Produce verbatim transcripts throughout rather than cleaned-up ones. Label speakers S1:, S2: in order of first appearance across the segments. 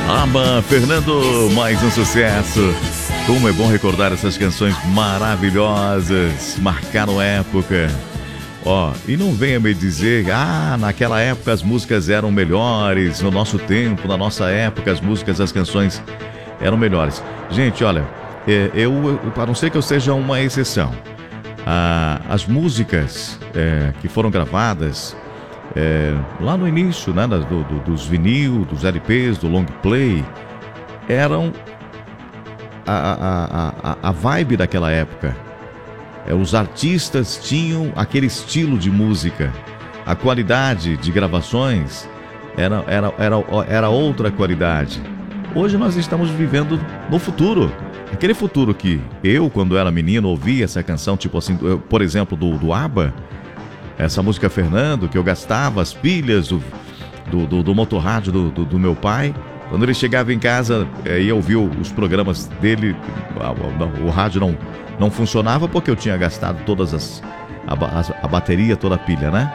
S1: Aba, Fernando, mais um sucesso. Como é bom recordar essas canções maravilhosas, marcaram época. Ó, e não venha me dizer, ah, naquela época as músicas eram melhores, no nosso tempo, na nossa época as músicas, as canções eram melhores. Gente, olha, eu, a não ser que eu seja uma exceção, ah, as músicas é, que foram gravadas É, lá no início, né, do, do, dos vinil, dos L Ps, do long play, eram a, a, a, a vibe daquela época. É, os artistas tinham aquele estilo de música, a qualidade de gravações era, era, era, era outra qualidade. Hoje nós estamos vivendo no futuro, aquele futuro que eu, quando era menino, ouvia essa canção, tipo assim, por exemplo, do, do ABBA. Essa música Fernando, que eu gastava as pilhas do, do, do, do motorrádio do, do, do meu pai. Quando ele chegava em casa, é, ia ouvir os programas dele, a, a, o rádio não, não funcionava porque eu tinha gastado todas as a, a, a bateria, toda a pilha, né?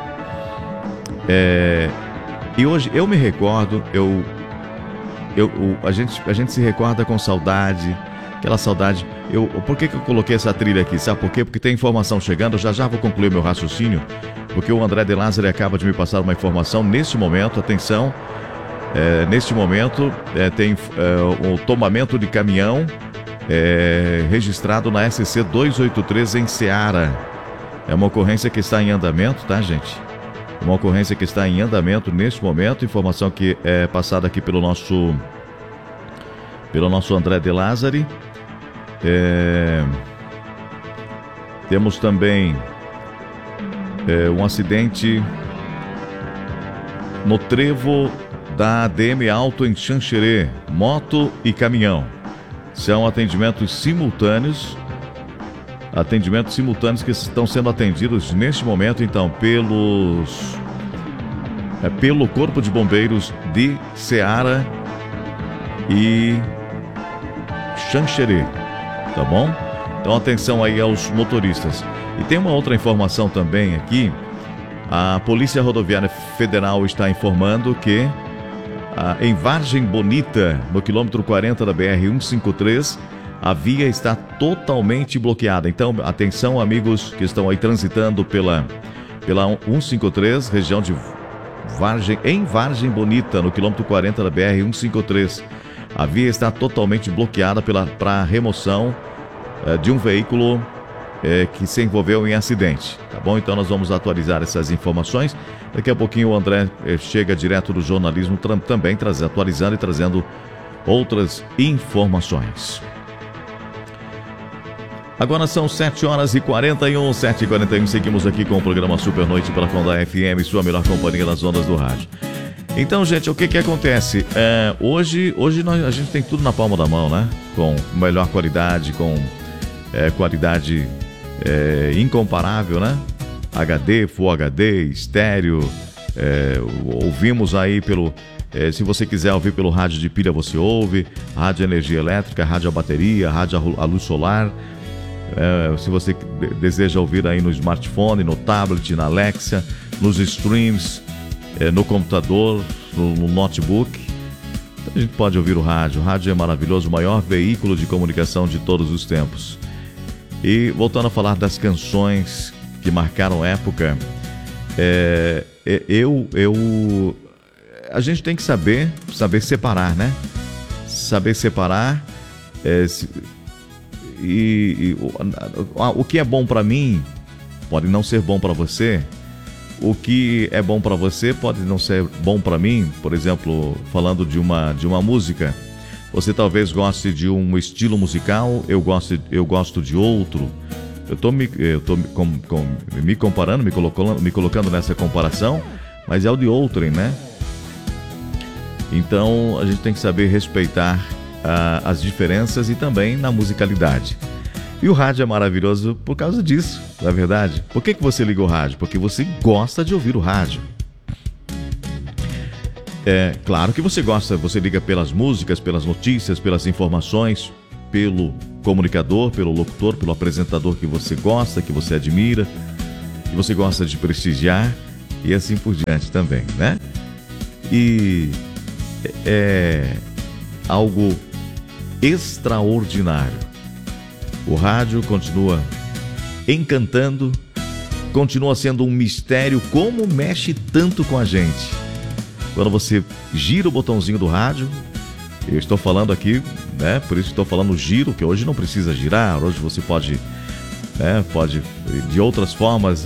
S1: É, e hoje eu me recordo, eu, eu, a, gente, a gente se recorda com saudade, aquela saudade. Eu, por que, que eu coloquei essa trilha aqui? Sabe por quê? Porque tem informação chegando, já já vou concluir meu raciocínio, porque o André de Lázari acaba de me passar uma informação neste momento, atenção, é, neste momento é, tem é, um tombamento de caminhão é, registrado na S C duzentos e oitenta e três em Ceará. É uma ocorrência que está em andamento, tá, gente? Uma ocorrência que está em andamento neste momento, informação que é passada aqui pelo nosso, pelo nosso André de Lázari. É, temos também é, um acidente no trevo da A D M Alto em Xanxerê, moto e caminhão. São atendimentos simultâneos, atendimentos simultâneos que estão sendo atendidos neste momento, então, pelos é, pelo Corpo de Bombeiros de Ceará e Xanxerê. Tá bom? Então atenção aí aos motoristas. E tem uma outra informação também aqui. A Polícia Rodoviária Federal está informando que ah, em Vargem Bonita, no quilômetro quarenta da B R cento e cinquenta e três, a via está totalmente bloqueada. Então atenção, amigos que estão aí transitando pela, pela cento e cinquenta e três, região de Vargem, em Vargem Bonita, no quilômetro quarenta da B R cento e cinquenta e três. A via está totalmente bloqueada para a remoção eh, de um veículo eh, que se envolveu em acidente, tá bom? Então nós vamos atualizar essas informações. Daqui a pouquinho o André eh, chega direto do jornalismo tra também, traz, atualizando e trazendo outras informações. Agora são sete horas e quarenta e um, sete e quarenta e um, seguimos aqui com o programa Super Noite pela Conda F M, sua melhor companhia nas ondas do rádio. Então, gente, o que que acontece? É, hoje hoje nós, a gente tem tudo na palma da mão, né? Com melhor qualidade, com é, qualidade é, incomparável, né? H D, Full H D, estéreo. É, ouvimos aí pelo... É, se você quiser ouvir pelo rádio de pilha, você ouve. Rádio energia elétrica, rádio a bateria, rádio a luz solar. É, se você deseja ouvir aí no smartphone, no tablet, na Alexa, nos streams... É, no computador, no, no notebook, então a gente pode ouvir o rádio. O rádio é maravilhoso, o maior veículo de comunicação de todos os tempos. E voltando a falar das canções que marcaram época, é, é, eu, eu, a gente tem que saber, saber separar, né? Saber separar é, se, e, e o, o que é bom para mim pode não ser bom para você. O que é bom para você pode não ser bom para mim. Por exemplo, falando de uma, de uma música, você talvez goste de um estilo musical, eu gosto, eu gosto de outro. Eu estou me, eu tô com, com, me comparando, me colocando, me colocando nessa comparação, mas é o de outrem, né? Então a gente tem que saber respeitar ah, as diferenças e também na musicalidade. E o rádio é maravilhoso por causa disso, não é verdade? Por que que você liga o rádio? Porque você gosta de ouvir o rádio. É claro que você gosta, você liga pelas músicas, pelas notícias, pelas informações, pelo comunicador, pelo locutor, pelo apresentador que você gosta, que você admira, que você gosta de prestigiar e assim por diante também, né? E é, algo extraordinário. O rádio continua encantando, continua sendo um mistério como mexe tanto com a gente. Quando você gira o botãozinho do rádio, eu estou falando aqui, né? Por isso estou falando giro, que hoje não precisa girar, hoje você pode, né? Pode de outras formas,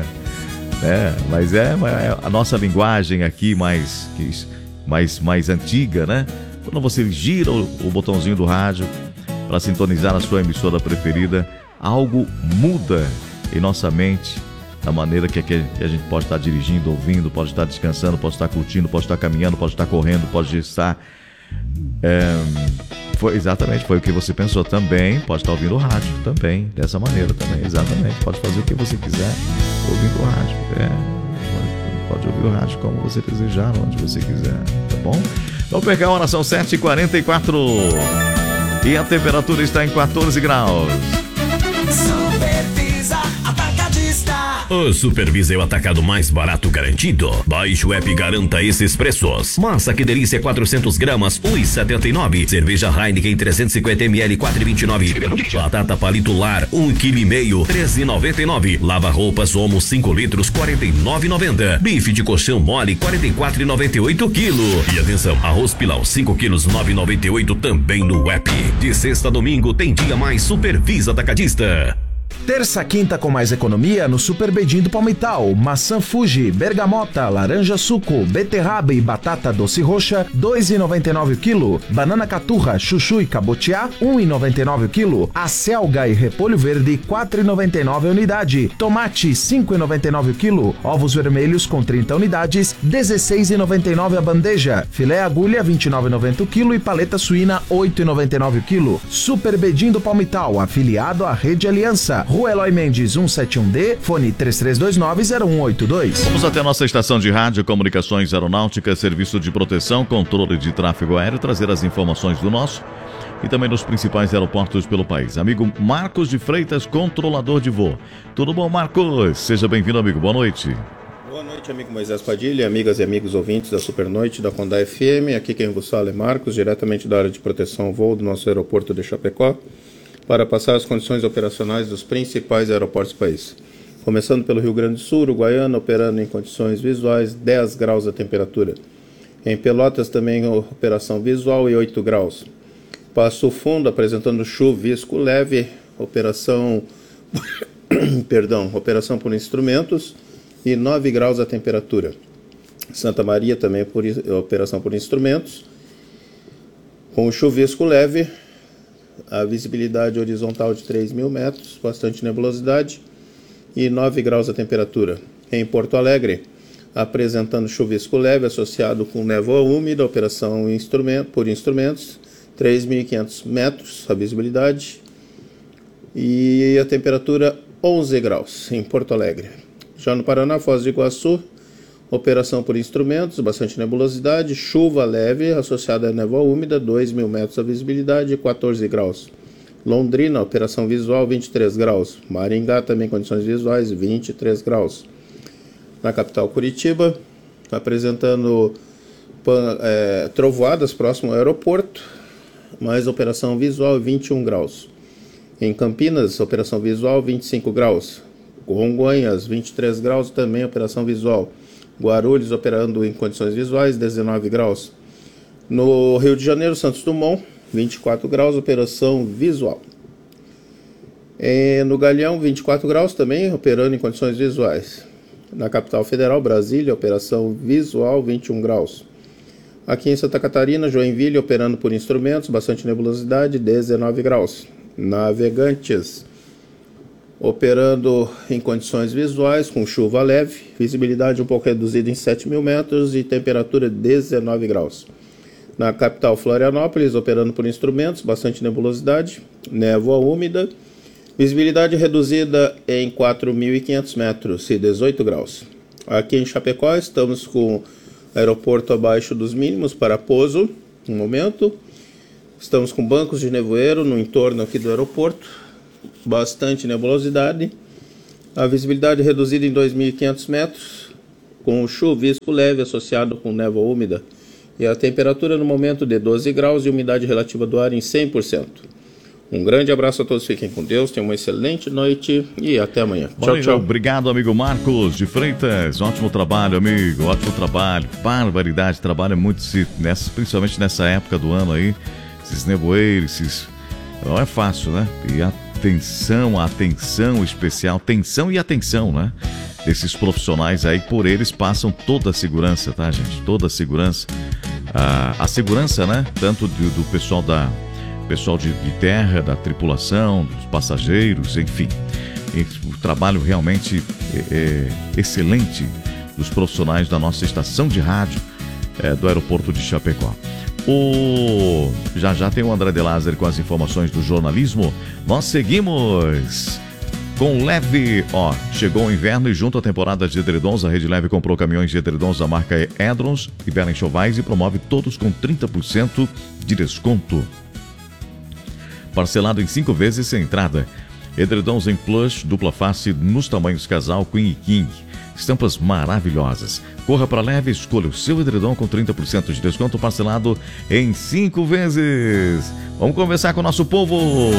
S1: né? Mas é, é a nossa linguagem aqui mais, mais, mais antiga, né? Quando você gira o, o botãozinho do rádio para sintonizar a sua emissora preferida, algo muda em nossa mente, da maneira que, que a gente pode estar dirigindo, ouvindo, pode estar descansando, pode estar curtindo, pode estar caminhando, pode estar correndo, pode estar... É, foi, exatamente, foi o que você pensou também, pode estar ouvindo o rádio também, dessa maneira também, exatamente, pode fazer o que você quiser ouvindo o rádio, é, pode, pode ouvir o rádio como você desejar, onde você quiser, tá bom? Não perca a hora, são sete e quarenta e quatro e a temperatura está em quatorze graus.
S2: Supervisa Atacadista.
S3: O Supervisa é o atacado mais barato garantido. Baixe o app e garanta esses preços. Massa que delícia quatrocentos gramas, um real e setenta e nove centavos. Cerveja Heineken trezentos e cinquenta mililitros, quatro reais e vinte e nove centavos. Batata palito lar, um vírgula cinco quilômetros, treze reais e noventa e nove centavos. Lava roupas Omo cinco litros, quarenta e nove reais e noventa centavos. Bife de colchão mole, quarenta e quatro reais e noventa e oito centavos quilo. E atenção, arroz pilão cinco quilos, nove reais e noventa e oito centavos também no app. De sexta a domingo tem dia mais Supervisa Atacadista.
S4: Terça quinta com mais economia no Super Bedim do Palmital. Maçã Fuji, bergamota, laranja suco, beterraba e batata doce roxa, dois reais e noventa e nove centavos o quilo. Banana caturra, chuchu e cabotiá, um real e noventa e nove centavos o quilo. Acelga e repolho verde, quatro reais e noventa e nove centavos a unidade. Tomate, cinco reais e noventa e nove centavos o quilo. Ovos vermelhos com trinta unidades, dezesseis reais e noventa e nove centavos a bandeja. Filé agulha, vinte e nove reais e noventa centavos o quilo. E paleta suína, oito reais e noventa e nove centavos o quilo. Super Bedim do Palmital, afiliado à Rede Aliança. Rua Eloy Mendes cento e setenta e um D, fone três três dois nove zero um oito dois.
S1: Vamos até a nossa estação de rádio, comunicações aeronáuticas, serviço de proteção, controle de tráfego aéreo, trazer as informações do nosso e também dos principais aeroportos pelo país. Amigo Marcos de Freitas, controlador de voo. Tudo bom, Marcos? Seja bem-vindo, amigo. Boa noite.
S5: Boa noite, amigo Moisés Padilha, amigas e amigos ouvintes da Supernoite da Condá F M. Aqui quem vos fala é Marcos, diretamente da área de proteção voo do nosso aeroporto de Chapecó, para passar as condições operacionais dos principais aeroportos do país. Começando pelo Rio Grande do Sul, Uruguaiana, operando em condições visuais, dez graus a temperatura. Em Pelotas também operação visual e oito graus. Passo Fundo apresentando chuvisco leve, operação, perdão, operação por instrumentos e nove graus a temperatura. Santa Maria também por operação por instrumentos, com chuvisco leve, a visibilidade horizontal de três mil metros, bastante nebulosidade e nove graus a temperatura. Em Porto Alegre, apresentando chuvisco leve associado com névoa úmida, operação instrumento, por instrumentos, três mil e quinhentos metros a visibilidade e a temperatura onze graus em Porto Alegre. Já no Paraná, Foz do Iguaçu, operação por instrumentos, bastante nebulosidade, chuva leve associada a névoa úmida, dois mil metros a visibilidade e quatorze graus. Londrina, operação visual, vinte e três graus. Maringá, também condições visuais, vinte e três graus. Na capital, Curitiba, apresentando é, trovoadas próximo ao aeroporto, mais operação visual, vinte e um graus. Em Campinas, operação visual, vinte e cinco graus. Congonhas, vinte e três graus, também operação visual. Guarulhos operando em condições visuais, dezenove graus. No Rio de Janeiro, Santos Dumont, vinte e quatro graus, operação visual. E no Galeão, vinte e quatro graus, também operando em condições visuais. Na capital federal, Brasília, operação visual, vinte e um graus. Aqui em Santa Catarina, Joinville, operando por instrumentos, bastante nebulosidade, dezenove graus. Navegantes, operando em condições visuais, com chuva leve, visibilidade um pouco reduzida em sete mil metros e temperatura dezenove graus. Na capital Florianópolis, operando por instrumentos, bastante nebulosidade, névoa úmida, visibilidade reduzida em quatro mil e quinhentos metros e dezoito graus. Aqui em Chapecó, estamos com aeroporto abaixo dos mínimos para pouso, no momento. Estamos com bancos de nevoeiro no entorno aqui do aeroporto, bastante nebulosidade, a visibilidade reduzida em dois mil e quinhentos metros, com chuvisco leve associado com névoa úmida e a temperatura no momento de doze graus e umidade relativa do ar em cem por cento. Um grande abraço a todos, fiquem com Deus, tenham uma excelente noite e até amanhã.
S1: Valeu,
S5: tchau, tchau.
S1: Obrigado, amigo Marcos de Freitas. Ótimo trabalho, amigo. Ótimo trabalho. Barbaridade. Trabalha muito, nessa, principalmente nessa época do ano aí. Esses nevoeiros, esses... Não é fácil, né? E atenção, atenção especial. Tensão e atenção, né? Desses profissionais aí, por eles passam toda a segurança, tá, gente? Toda a segurança. Ah, a segurança, né? Tanto do, do pessoal da... pessoal de, de terra, da tripulação, dos passageiros, enfim. O trabalho realmente é, é, excelente dos profissionais da nossa estação de rádio é, do aeroporto de Chapecó. O... Já já tem o André de Lázaro com as informações do jornalismo. Nós seguimos com Leve. Ó, chegou o inverno e junto à temporada de edredons, a Rede Leve comprou caminhões de edredons da marca Edrons e Bela Enxovais e promove todos com trinta por cento de desconto. Parcelado em cinco vezes sem entrada. Edredons em plush, dupla face, nos tamanhos casal, queen e king. Estampas maravilhosas. Corra para Leve, escolha o seu edredom com trinta por cento de desconto parcelado em cinco vezes. Vamos conversar com o nosso povo.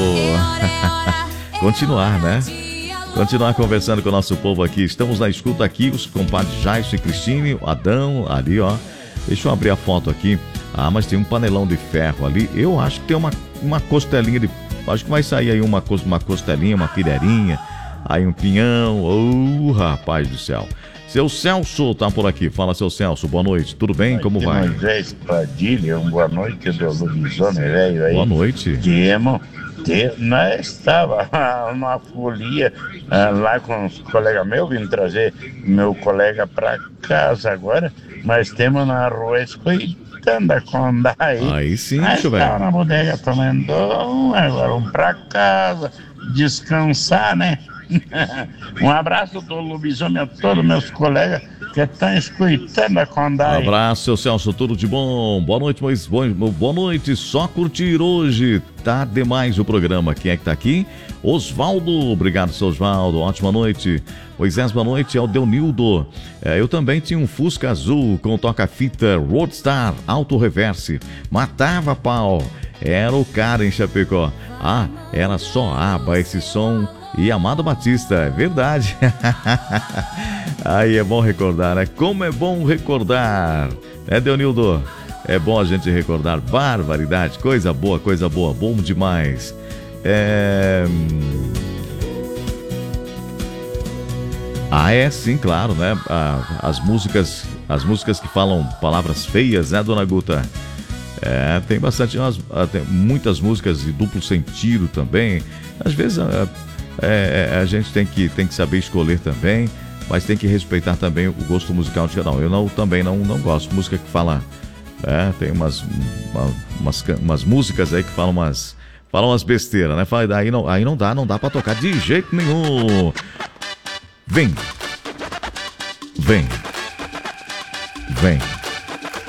S1: Continuar, né? Continuar conversando com o nosso povo aqui. Estamos na escuta aqui, os compadres Jaisso e Cristine, Adão, ali, ó. Deixa eu abrir a foto aqui. Ah, mas tem um panelão de ferro ali. Eu acho que tem uma, uma costelinha de... Acho que vai sair aí uma, uma costelinha, uma colherinha. Aí um pinhão. Ô, oh, rapaz do céu. Seu Celso tá por aqui. Fala, seu Celso. Boa noite. Tudo bem? Como vai?
S6: Moisés Padilha. Boa noite do lobisomem velho aí.
S1: Boa noite.
S6: Temo. Nós estava numa folia uh, lá com os colegas meus. Vim trazer meu colega para casa agora. Mas temos na rua escutando a Condá aí.
S1: Aí sim,
S6: deixa eu ver. Estava na bodega tomando um, agora vamos para casa, descansar, né? Um abraço do lobisomem a todos meus colegas que estão escutando a Condá aí.
S1: Um abraço, seu Celso, tudo de bom. Boa noite, mas boa noite. Só curtir hoje. Tá demais o programa. Quem é que tá aqui? Osvaldo. Obrigado, seu Osvaldo. Ótima noite. Moisés, boa noite. É o Deunildo. É, eu também tinha um Fusca azul com toca-fita Roadstar Auto Reverse. Matava pau. Era o cara em Chapecó. Ah, era só aba esse som. E Amado Batista, é verdade. Aí é bom recordar, né? Como é bom recordar. É, Deunildo? É bom a gente recordar. Barbaridade, coisa boa, coisa boa. Bom demais. É... Ah, é sim, claro, né? As músicas, as músicas que falam palavras feias, né, dona Guta? É, tem bastante, tem muitas músicas de duplo sentido também. Às vezes... É, é, a gente tem que, tem que saber escolher também, mas tem que respeitar também o gosto musical de geral. Eu não, também não, não gosto de música que fala... É, tem umas, uma, umas, umas músicas aí que falam umas, falam umas besteiras, né? Fala, aí, não, aí não dá, não dá pra tocar de jeito nenhum. Vem. Vem. Vem.